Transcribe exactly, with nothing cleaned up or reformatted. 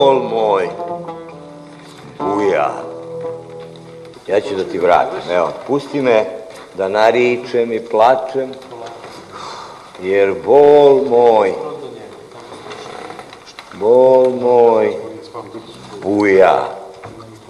Bol moj, buja, ja ću da ti vratim, evo, pusti me da naričem i plačem, jer bol moj, bol moj, buja.